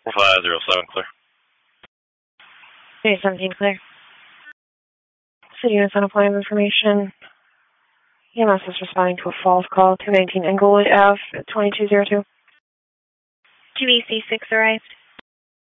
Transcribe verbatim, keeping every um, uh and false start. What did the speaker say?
four five zero seven, clear. three seventeen, clear. City units on a point of information. E M S is responding to a false call, two nineteen Englewood Avenue, twenty-two oh two. two E C six arrived.